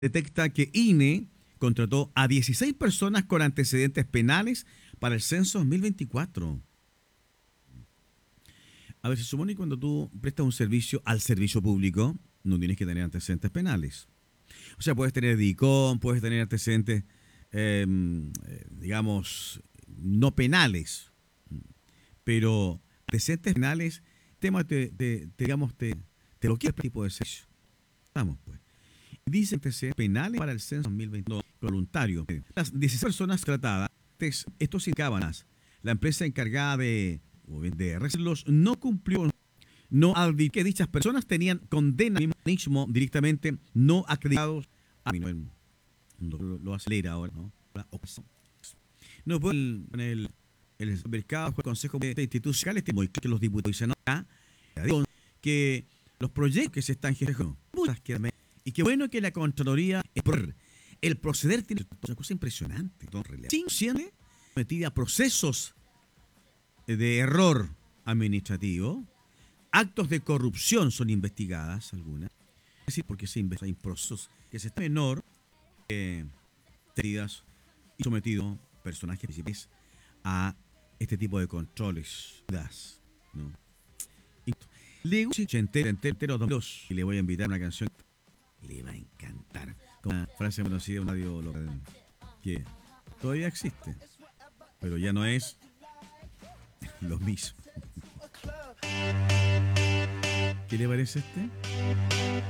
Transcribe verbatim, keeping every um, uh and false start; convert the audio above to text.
detecta que I N E contrató a dieciséis personas con antecedentes penales para el censo dos mil veinticuatro. A ver, se supone que cuando tú prestas un servicio al servicio público, no tienes que tener antecedentes penales. O sea, puedes tener DICOM, puedes tener antecedentes, eh, digamos, no penales, pero antecedentes penales, tema te, te, te, digamos, te, te lo quiere este tipo de servicio. Vamos, pues. Dice antecedentes penales para el censo dos mil veintidós voluntario. Las dieciséis personas tratadas, estos indicaban, la empresa encargada de, de recibirlos no cumplió, no advirtió que dichas personas tenían condena al mismo directamente no acreditados. A mí no, lo, lo acelera ahora, ¿no? No puede en el, el mercado, el Consejo de Institucionales, que los diputados dicen acá, que los proyectos que se están gestionando, y qué bueno que la Contraloría, el proceder tiene una cosa impresionante, sin metida a procesos de error administrativo, actos de corrupción son investigadas algunas, es decir, porque se investigan procesos que se están menor eh, tenidas y sometido personajes principales a este tipo de controles, ¿no? Le gusta entero, entero, dos y le voy a invitar a una canción le va a encantar. Con una frase conocida de un radio local que todavía existe, pero ya no es lo mismo. ¿Qué le parece este?